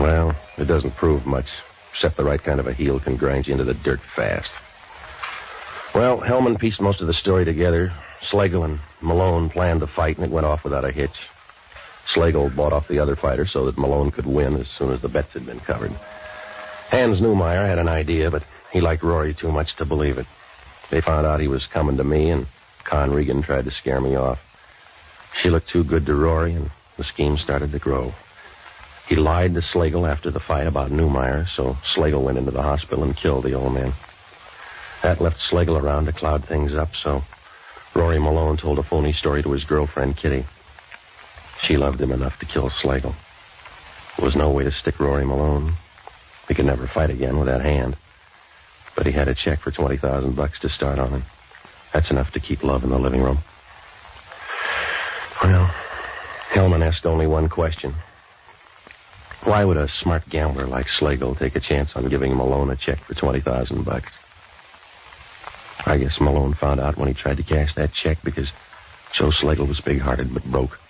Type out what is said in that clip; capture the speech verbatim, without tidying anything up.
Well, it doesn't prove much, except the right kind of a heel can grind you into the dirt fast. Well, Hellman pieced most of the story together. Slagle and Malone planned the fight, and it went off without a hitch. Slagle bought off the other fighter so that Malone could win as soon as the bets had been covered. Hans Newmeyer had an idea, but he liked Rory too much to believe it. They found out he was coming to me, and Con Regan tried to scare me off. She looked too good to Rory, and the scheme started to grow. He lied to Slagle after the fight about Newmeyer, so Slagle went into the hospital and killed the old man. That left Slagle around to cloud things up, so Rory Malone told a phony story to his girlfriend, Kitty. She loved him enough to kill Slagle. There was no way to stick Rory Malone. He could never fight again with that hand. But he had a check for twenty thousand bucks to start on him. That's enough to keep love in the living room. Well, Hellman asked only one question. Why would a smart gambler like Slagle take a chance on giving Malone a check for twenty thousand bucks? I guess Malone found out when he tried to cash that check because Joe Slagle was big-hearted but broke.